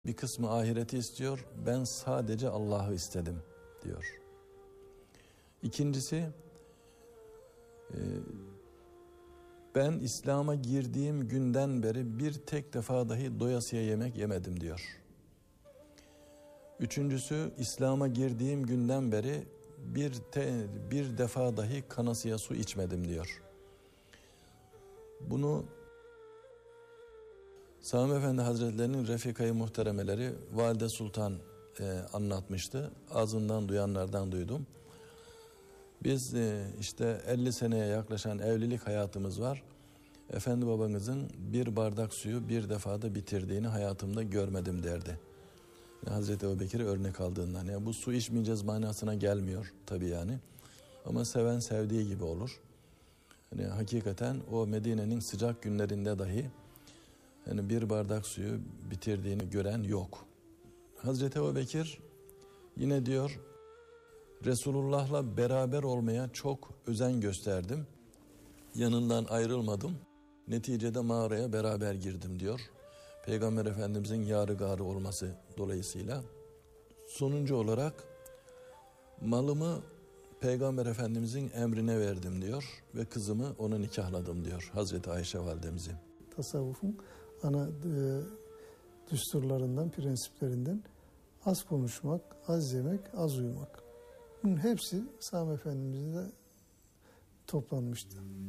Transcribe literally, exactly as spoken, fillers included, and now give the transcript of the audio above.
Bir kısmı ahireti istiyor, ben sadece Allah'ı istedim diyor. İkincisi, e, ben İslam'a girdiğim günden beri bir tek defa dahi doyasıya yemek yemedim diyor. Üçüncüsü, İslam'a girdiğim günden beri bir, te, bir defa dahi kanasıya su içmedim diyor. Bunu Sami Efendi Hazretlerinin Refika-i Muhteremeleri Valide Sultan e, anlatmıştı. Ağzından duyanlardan duydum. Biz e, işte elli seneye yaklaşan evlilik hayatımız var. Efendi babanızın bir bardak suyu bir defada bitirdiğini hayatımda görmedim derdi. Yani Hazreti Ebubekir'i örnek aldığından. Yani bu su içmeyeceğiz manasına gelmiyor tabii yani. Ama seven sevdiği gibi olur. Yani hakikaten o Medine'nin sıcak günlerinde dahi yani bir bardak suyu bitirdiğini gören yok. Hazreti Ebubekir yine diyor, Resulullah'la beraber olmaya çok özen gösterdim. Yanından ayrılmadım. Neticede mağaraya beraber girdim diyor. Peygamber Efendimizin yârıgârı olması dolayısıyla. Sonuncu olarak malımı Peygamber Efendimizin emrine verdim diyor ve kızımı ona nikahladım diyor Hazreti Ayşe validemizi. Tasavvufun ana e, düsturlarından, prensiplerinden az konuşmak, az yemek, az uyumak. Bunun hepsi Sami Efendimiz'de toplanmıştı.